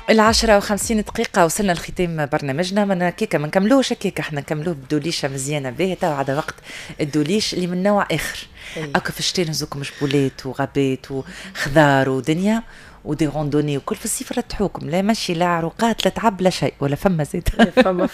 10:50 وصلنا لختام برنامجنا. من كيكا ما نكملوش كيكا، احنا نكملوه بدوليشه مزيانه باهته وعلى وقت الدوليش اللي من نوع اخر. اكا في الشتاء نهزوكم جبولات وغابات وخضار ودنيا ودي غوندوني وكل في الصيف رتحوكم، لا مشي لا عروقات لا تعب لا شيء ولا فما زيت. فما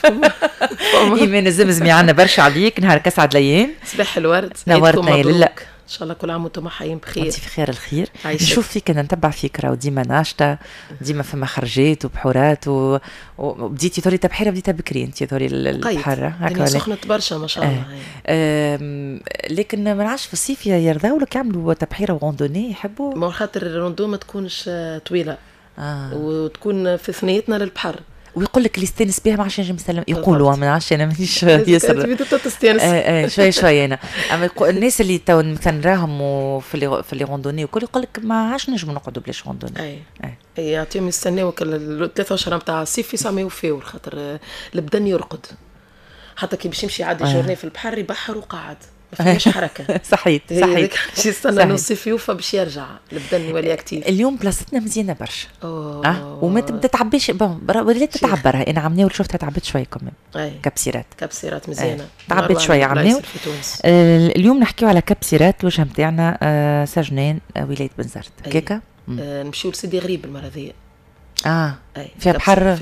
ايمان الزمزمي عنا برشا عليك، نهارك اسعد الايام. صباح الورد، نورتنا يا لله. ان شاء الله كل عام وانتم حيين بخير. انت في خير الخير. نشوف فيك انا نتبع فيك، راهو ديما ناشطه، ديما فما خرجات وبحورات وبديتي ثوري تبحيره، بديتها بكري انت ثوري البحر هكا سخنت برشا ما شاء الله. لكن ما نعرفش في الصيف يرضاو لك يعملوا تبحيره وغوندوني يحبوا، ما خاطر الروندو ما تكونش طويله وتكون في ثنيتنا للبحر، ويقول لك اللي استانس بها ما عادش نجم نسلم، يقولوا ما نعرفش انا مانيش ياسر شوي شوي انا اما الناس اللي تو مثلا راهم في لي غوندوني وكل يقول لك ما عادش نجم نقعدوا بلاش غوندوني. اي يعطيهم يستناو 3 اشهر نتاع الصيف يسمى يوفيو، خاطر البدن يرقد، حتى كي باش يمشي يعدي جورني في البحر يبحر وقاعد ما فيش حركه. صحيح شي يستنى الصيف يوفى باش يرجع البدن يولي اكتيف. اليوم بلاصتنا مزيانه برشا وما تبدا تعبيش ولات تتعبرها. انا عمناول شفتها تعبت شويه كمان كبسيرات مزيانه تعبت شويه عمناول. اليوم نحكيو على كبسيرات الوجه نتاعنا سجنان ولايه بنزرت كيكا. نمشيو لسيدي غريب المره ذي. فيها بحر.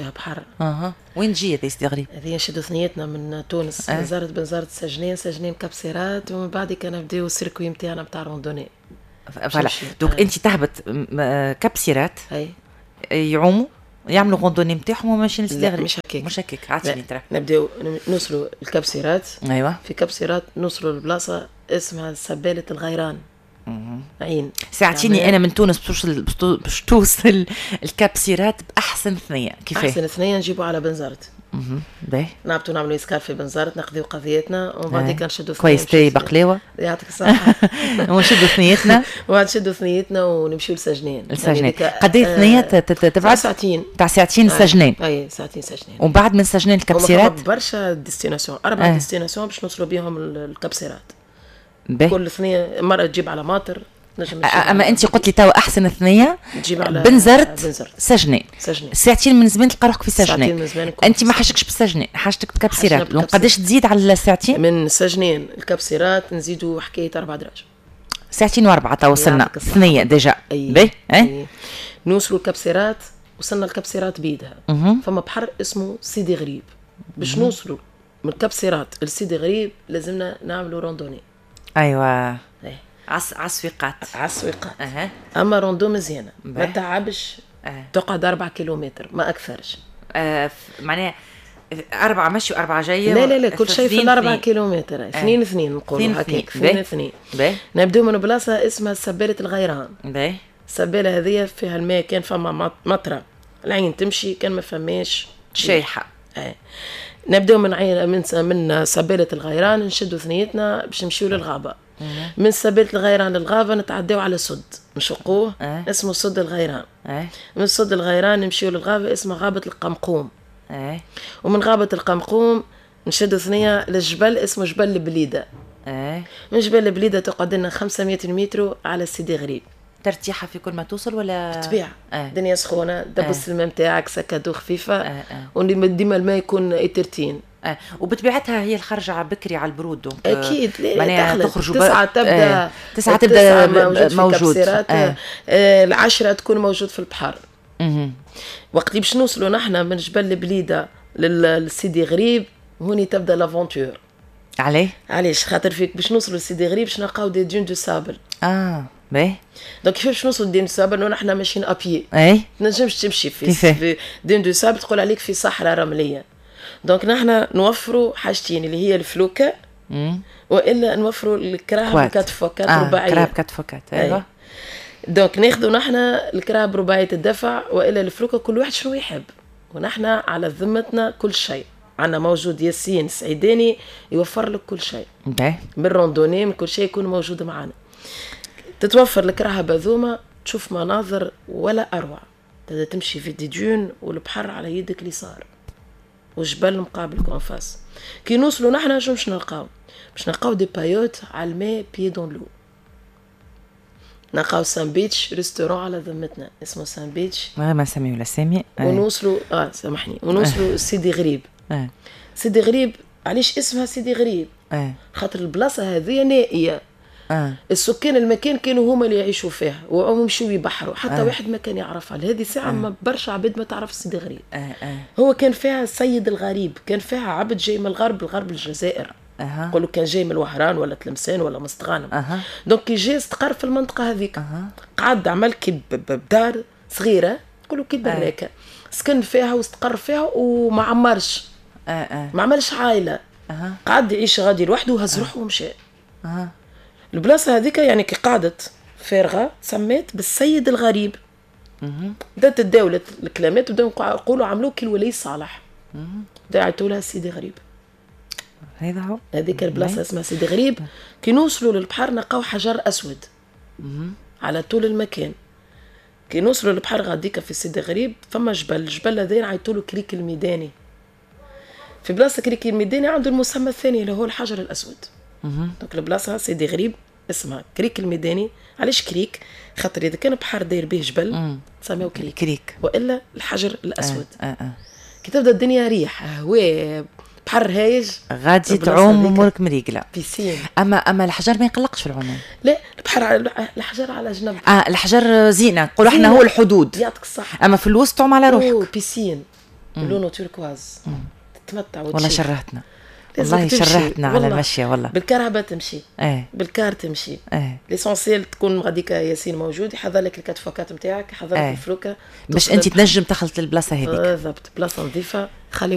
وين تجي هذه سيدي غريب؟ هذه نشدو ثنيتنا من تونس. بنزرت سجنين كبسيرات، ومن بعد كان نبداو السيركوي نتاعنا نتاع روندوني. فوالا دوك انت تهبط كبسيرات يعوموا يعملوا غوندوني نتاعهم وماشيين لسيدي غريب. مش هكاك عاطيني ترى. نبداو نوصلوا الكبسيرات. ايوه في كبسيرات نوصلوا لبلاصه اسمها سبالة الغيران. عين ساعتيني انا من تونس باش توصل الكبسيرات باحسن ثنيه. كيفاه احسن ثنيه نجيبوا على بنزرت. باهي نعبطوا نعملوا اسكار في بنزرت، ناخذوا قضيتنا ومن بعد كنشدوا كويس تاي بقلاوه يعطيك الصحه. ونشدوا ثنيتنا ونشدوا ثنيتنا ونمشيو لسجنين. قد ايه ثنيه تبعد؟ ساعتين السجنين. اي ساعتين سجنين. ومن بعد من سجنين الكبسيرات برشا ديستيناسيون 4 ديستيناسيون باش نوصلوا بهم الكبسيرات. كل ثنيه مره تجيب على ماطر. اما انت قلت لي توا احسن ثنيه تجيب على بنزرت سجنين. ساعتين من زمان تلقى روحك في سجنين. انت ما حاجتكش بالسجنين، حاجتك بكبسيرات. قداش تزيد على الساعتين؟ من سجنين الكبسيرات نزيدوا حكايه 4 دراج. ساعتين و4 تا وصلنا ثنيه ديجا. باهي نوصلوا الكبسيرات، وصلنا الكبسيرات بيدها. فما بحر اسمه سيدي غريب. باش نوصلوا من الكبسيرات لسيدي غريب لازمنا نعملوا روندوني. ايوه عسويقات. اما روندو مزيانه ما تعبش. تقعد 4 كيلومتر ما اكثرش. معناها 4 مشي و4 جايه. لا كل شيء في 4 كيلومتر. 2 نقولوا هكاك. 2 نبداو من بلاصه اسمها سبالة الغيران. السبالة هذه فيها الماء، كان فما مطره العين تمشي، كان ما فماش شيحه. نبداو من سبالة الغيران، نشدوا ثنيتنا باش نمشيو للغابه. من سبالة الغيران للغابة نتعداو على سد نشقوه اسمه سد الغيران. من سد الغيران نمشيو للغابة اسمها غابة القمقوم. ومن غابة القمقوم نشدوا ثنية للجبل اسمه جبل البليدة. من جبل البليدة تقعد لنا 500 متر على سيدي غريب. ترتيحة في كل ما توصل ولا؟ بالطبيعة. دنيا سخونة، دبس الماء نتاعك سكادو خفيفة. وديما الماء يكون اترتين. وبطبيعتها هي الخرجة بكري على البرود. دونك اكيد معناها تخرج 9 تبدا موجود. 10 تكون موجود في البحر. وقت اللي باش نوصلوا نحنا من جبل البليده للسيدي غريب، هوني تبدا لافونتور. علاش؟ خاطر فيك باش نوصلوا لسيدي غريب باش نلقاو دي دون دو سابل. باهي دونك كيفاش نوصلوا لدين دو سابل ونحنا ماشيين ابيي؟ تنجمش تمشي في دين دو سابل تقول عليك في صحراء رمليه. دونك نحنا نوفروا حاجتين اللي هي الفلوكه والا نوفروا الكراب 4x4 رباعيه. كراب 4x4 ايوه. دونك ناخذوا نحنا الكراب رباعيه الدفع والا الفلوكه، كل واحد شنو يحب. ونحنا على ذمتنا كل شيء، عندنا موجود ياسين سعيداني يوفر لك كل شيء. من روندوني من كل شيء يكون موجود معنا. تتوفر لك رهبه ذوما، تشوف مناظر ولا اروع. تمشي في ديديون والبحر على يدك اليسار وجبل مقابل كونفاس. كي نوصلوا نحنا شو باش نلقاو؟ باش نلقاو دي بايوت على الماء بي دون لو. نلقاو سان بيتش ريستورون على ذمتنا اسمه سان بيتش، ما سامي ولا سامي. ونوصلوا سامحني، ونوصلوا سيدي غريب. سيدي غريب علاش اسمها سيدي غريب؟ خاطر البلاصه هذه نائيه. السكان المكان كانوا هما اللي يعيشوا فيها ومشوا يبحروا، حتى واحد ما كان يعرف على هذه ساعه. ما برشا عباد ما تعرف سيدي غريب. هو كان فيها السيد الغريب، كان فيها عبد جاي من الغرب الجزائر. يقولوا كان جاي من الوهران ولا تلمسان ولا مستغانم. دونك كي جاي استقر في المنطقه هذيك. قعد عمل كي بدار صغيره، يقولوا كي براكه، سكن فيها واستقر فيها وما عمرش. ما عملش عائله. قعد يعيش غادي لوحده وهز روحه ومشى. البلاصه هذيك يعني كي قعدت فارغه سميت بالسيد الغريب. بدات تداولت الكلمات وبداو يقولوا عملوا كي الولي صالح. دعيتوا لها سيدي غريب. هذا هو هذيك البلاصه اسمها سيدي غريب. كي نوصلوا للبحر نلقاو حجر اسود على طول المكان. كي نوصلوا للبحر غاديك في سيدي غريب فما الجبل هذا نعيطوا له كريك الميداني. في بلاصه كريك الميداني عنده المسمى الثاني اللي هو الحجر الاسود. دونك البلاصه سيدي غريب اسمها كريك الميداني. علاش كريك؟ خاطر اذا كان بحر داير به جبل تسميه كريك والا الحجر الاسود. كي تبدا الدنيا ريح هواء بحر هايج غادي تعوم امورك مريقله بيسين. اما الحجر ما يقلقش في العوم. لا الحجر على جنب. الحجر زينه نقولوا احنا هو الحدود. يعطيك الصحه. اما في الوسط تعوم على روحك. بيسين لونه توركواز. تتمتع والله شرهتنا. والله شرحتنا على المشيه والله. بالكرهبه تمشي. بالكار تمشي. ليسونسيال تكون غاديك ياسين موجود يحضر لك الكاتفوكات نتاعك، يحضر لك الفلوكه باش انت تنجم تخلط البلاصه هذيك. بالضبط بلاصه نظيفه. خلي